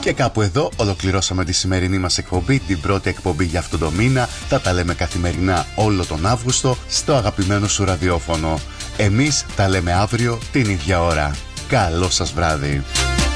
Και κάπου εδώ ολοκληρώσαμε τη σημερινή μας εκπομπή, την πρώτη εκπομπή για αυτόν τον μήνα. Θα τα λέμε καθημερινά όλο τον Αύγουστο στο αγαπημένο σου ραδιόφωνο. Εμείς τα λέμε αύριο την ίδια ώρα. Καλό σας βράδυ.